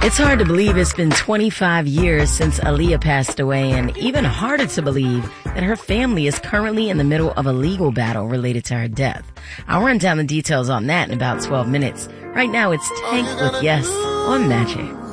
It's hard to believe it's been 25 years since Aaliyah passed away, and even harder to believe that her family is currently in the middle of a legal battle related to her death. I'll run down the details on that in about 12 minutes. Right now, it's Tank with Yes on Magic.